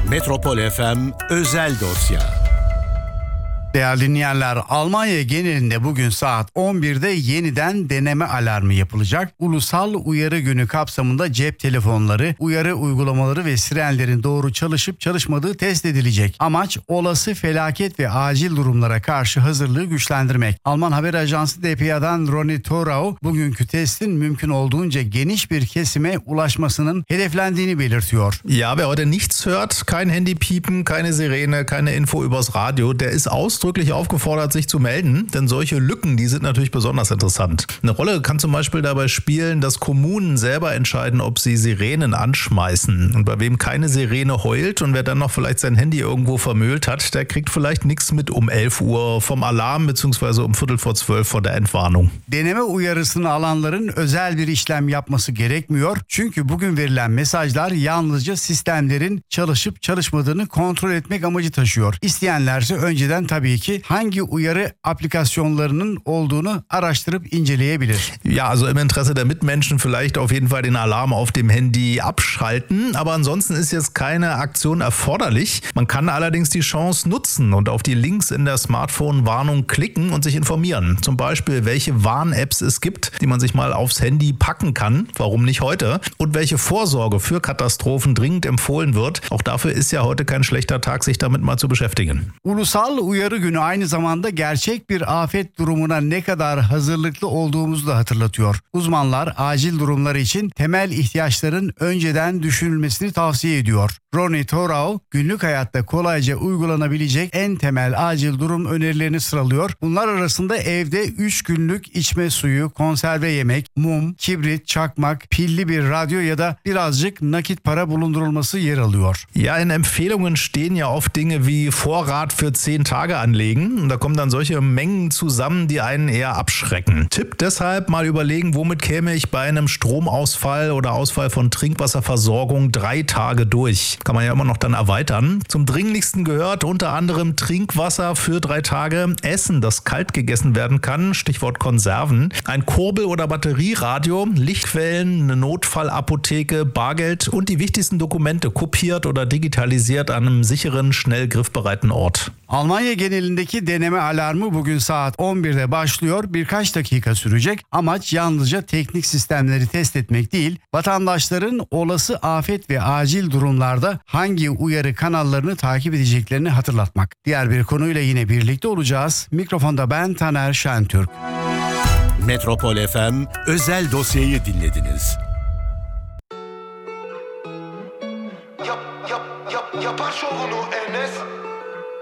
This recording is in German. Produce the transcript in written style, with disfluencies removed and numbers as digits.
Metropol FM özel dosya. Değerli dinleyenler, Almanya genelinde bugün saat 11'de yeniden deneme alarmı yapılacak. Ulusal Uyarı Günü kapsamında cep telefonları, uyarı uygulamaları ve sirenlerin doğru çalışıp çalışmadığı test edilecek. Amaç olası felaket ve acil durumlara karşı hazırlığı güçlendirmek. Alman haber ajansı dpa'dan Ronny Thorau bugünkü testin mümkün olduğunca geniş bir kesime ulaşmasının hedeflendiğini belirtiyor. Ja, wer heute nichts hört, kein Handypiepen, keine Sirene, keine Info übers Radio, der ist ausdrücklich aufgefordert, sich zu melden, denn solche Lücken, die sind natürlich besonders interessant. Eine Rolle kann zum Beispiel dabei spielen, dass Kommunen selber entscheiden, ob sie Sirenen anschmeißen. Und bei wem keine Sirene heult und wer dann noch vielleicht sein Handy irgendwo vermüllt hat, der kriegt vielleicht nichts mit um 11 Uhr vom Alarm bzw. um 11:45 von der Entwarnung. Deneme uyarısını alanların özel bir işlem yapması gerekmiyor. Çünkü bugün verilen mesajlar yalnızca sistemlerin çalışıp çalışmadığını kontrol etmek amacı taşıyor. İsteyenlerse önceden tabii ki hangi uyarı aplikasyonlarının olduğunu araştırıp inceleyebilir. Ja, also im Interesse der Mitmenschen vielleicht auf jeden Fall den Alarm auf dem Handy abschalten, aber ansonsten ist jetzt keine Aktion erforderlich. Man kann allerdings die Chance nutzen und auf die Links in der Smartphone-Warnung klicken und sich informieren. Zum Beispiel, welche Warn-Apps es gibt, die man sich mal aufs Handy packen kann, warum nicht heute, und welche Vorsorge für Katastrophen dringend empfohlen wird. Auch dafür ist ja heute kein schlechter Tag, sich damit mal zu beschäftigen. Ulusal Uyarı Günü aynı zamanda gerçek bir afet durumuna ne kadar hazırlıklı olduğumuzu da hatırlatıyor. Uzmanlar acil durumlar için temel ihtiyaçların önceden düşünülmesini tavsiye ediyor. Ronny Thorau günlük hayatta kolayca uygulanabilecek en temel acil durum önerilerini sıralıyor. Bunlar arasında evde 3 günlük içme suyu, konserve yemek, mum, kibrit, çakmak, pilli bir radyo ya da birazcık nakit para bulundurulması yer alıyor. Ja, in Empfehlungen stehen ja oft Dinge wie Vorrat für 10 Tage anlegen. Und da kommen dann solche Mengen zusammen, die einen eher abschrecken. Tipp deshalb mal überlegen, womit käme ich bei einem Stromausfall oder Ausfall von Trinkwasserversorgung 3 Tage durch. Kann man ja immer noch dann erweitern. Zum Dringlichsten gehört unter anderem Trinkwasser für 3 Tage, Essen, das kalt gegessen werden kann, Stichwort Konserven, ein Kurbel- oder Batterieradio, Lichtquellen, eine Notfallapotheke, Bargeld und die wichtigsten Dokumente kopiert oder digitalisiert an einem sicheren, schnell griffbereiten Ort. Almanya genelindeki deneme alarmı bugün saat 11'de başlıyor. Birkaç dakika sürecek. Amaç yalnızca teknik sistemleri test etmek değil, vatandaşların olası afet ve acil durumlarda hangi uyarı kanallarını takip edeceklerini hatırlatmak. Diğer bir konuyla yine birlikte olacağız. Mikrofonda ben Taner Şentürk. Metropol FM özel dosyayı dinlediniz. Yapar şovunu Enes.